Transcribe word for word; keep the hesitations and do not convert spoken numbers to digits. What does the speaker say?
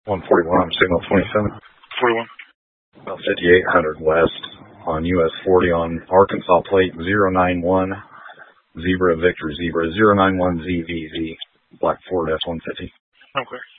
one forty-one, I'm signal twenty-seven. forty-one. About fifty-eight hundred west on U S forty on Arkansas plate zero nine one, Zebra Victor Zebra, zero nine one Z V Z, Black Ford S one fifty. Okay.